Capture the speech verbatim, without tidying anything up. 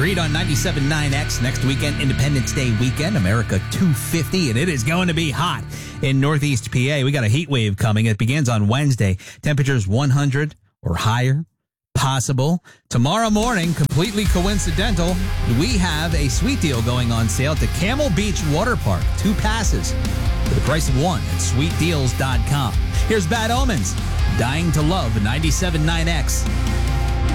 Creed on ninety-seven point nine X next weekend, Independence Day weekend, America two fifty, and it is going to be hot in Northeast P A. We got a heat wave coming. It begins on Wednesday. Temperatures one hundred or higher. Possible. Tomorrow morning, completely coincidental, we have a sweet deal going on sale to Camel Beach Water Park. Two passes for the price of one at sweet deals dot com. Here's Bad Omens, Dying to Love, ninety-seven point nine X.